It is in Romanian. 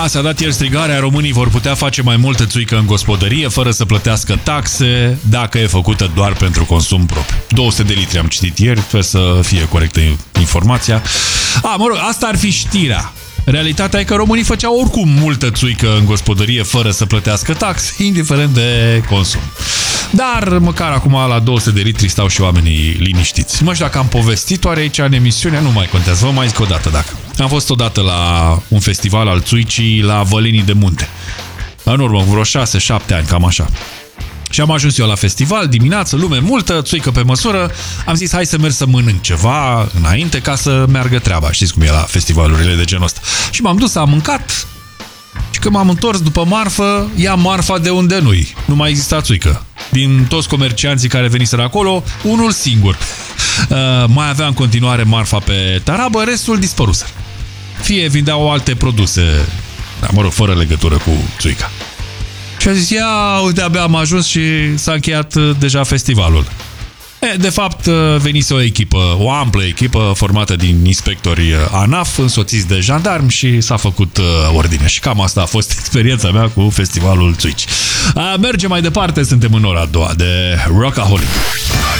Da, s-a dat ieri strigarea, românii vor putea face mai multă țuică în gospodărie fără să plătească taxe dacă e făcută doar pentru consum propriu. 200 de litri am citit ieri, trebuie să fie corectă informația. Mă rog, asta ar fi știrea. Realitatea e că românii făceau oricum multă țuică în gospodărie fără să plătească taxe, indiferent de consum. Dar măcar acum la 200 de litri stau și oamenii liniștiți. Nu știu dacă am povestit oare aici în emisiune, nu mai contează, vă mai zic o dată dacă. Am fost odată la un festival al țuicii la Vălenii de Munte. În urmă, cu vreo 6-7 ani, cam așa. Și am ajuns eu la festival, dimineață, lume multă, țuică pe măsură. Am zis, hai să merg să mănânc ceva înainte ca să meargă treaba. Știți cum e la festivalurile de genul ăsta. Și m-am dus, am mâncat și când m-am întors după marfă, ia marfa de unde nu-i. Nu mai exista țuică. Din toți comercianții care veniseră acolo, unul singur. Mai avea în continuare marfa pe tarabă, restul dispăruse. Fie vindeau alte produse, mă rog, fără legătură cu țuica. Și a zis, ia, uite, abia am ajuns și s-a încheiat deja festivalul. De fapt, venise o echipă, o amplă echipă formată din inspectori ANAF, însoțiți de jandarmi și s-a făcut ordine. Și cam asta a fost experiența mea cu festivalul țuici. Mergem mai departe, suntem în ora a doua de Rockaholic.